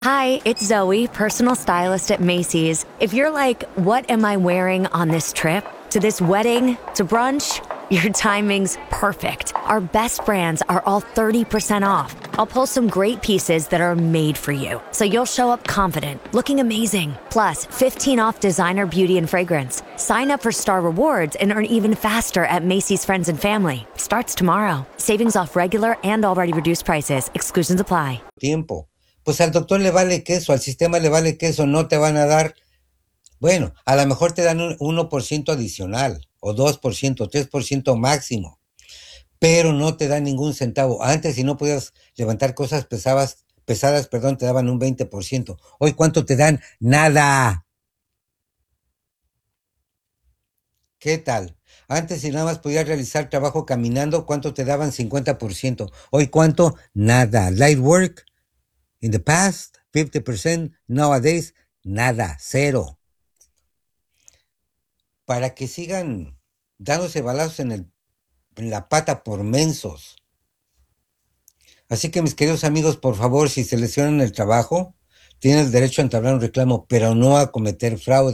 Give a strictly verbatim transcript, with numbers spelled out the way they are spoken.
Hi, it's Zoe, personal stylist at Macy's. If you're like, what am I wearing on this trip? To this wedding? To brunch? Your timing's perfect. Our best brands are all thirty percent off. I'll pull some great pieces that are made for you, so you'll show up confident, looking amazing. Plus, fifteen off designer beauty and fragrance. Sign up for Star Rewards and earn even faster at Macy's Friends and Family. Starts tomorrow. Savings off regular and already reduced prices. Exclusions apply. Tiempo. Pues al doctor le vale queso, al sistema le vale queso, no te van a dar, bueno, a lo mejor te dan un uno por ciento adicional, o dos por ciento, tres por ciento máximo, pero no te dan ningún centavo. Antes, si no podías levantar cosas pesadas, pesadas, perdón, te daban un veinte por ciento. Hoy, ¿cuánto te dan? Nada. ¿Qué tal? Antes, si nada más podías realizar trabajo caminando, ¿cuánto te daban? cincuenta por ciento. Hoy, ¿cuánto? Nada. Light work, in the past, fifty percent. Nowadays, nada, cero. Para que sigan dándose balazos en, el, en la pata por mensos. Así que, mis queridos amigos, por favor, si se lesionan el trabajo, tienen el derecho a entablar un reclamo, pero no a cometer fraude.